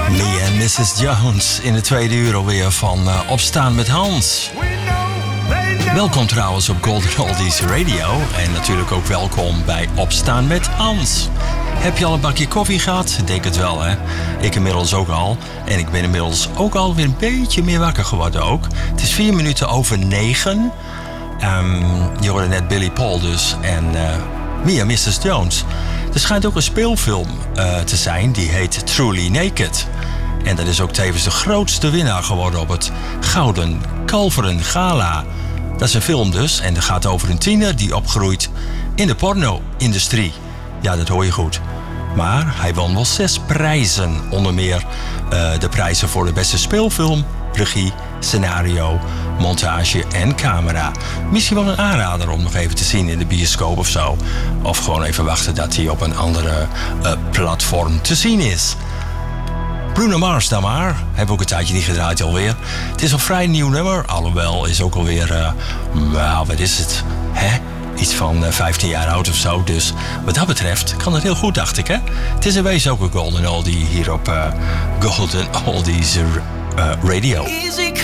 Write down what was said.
Me en Mrs. Jones in de tweede uur alweer van Opstaan met Hans. Welkom trouwens op Golden Oldies Radio. En natuurlijk ook welkom bij Opstaan met Hans. Heb je al een bakje koffie gehad? Ik denk het wel, hè? Ik inmiddels ook al. En ik ben inmiddels ook alweer een beetje meer wakker geworden ook. Het is 4 minuten over 9. Je hoorde net Billy Paul dus. En Me and Mrs. Jones. Er schijnt ook een speelfilm te zijn. Die heet Truly Naked. En dat is ook tevens de grootste winnaar geworden op het Gouden Kalveren Gala. Dat is een film dus. En dat gaat over een tiener die opgroeit in de porno-industrie. Ja, dat hoor je goed. Maar hij won wel 6 prijzen. Onder meer de prijzen voor de beste speelfilm, regie, scenario, montage en camera. Misschien wel een aanrader om nog even te zien in de bioscoop of zo. Of gewoon even wachten dat hij op een andere platform te zien is. Bruno Mars dan maar. Hebben we ook een tijdje niet gedraaid alweer. Het is een vrij nieuw nummer. Alhoewel is ook alweer, wat is het? Iets van 15 jaar oud of zo. Dus wat dat betreft kan het heel goed, dacht ik, hè? Het is in wezen ook een Golden Oldie hier op Golden Oldies Radio. Easy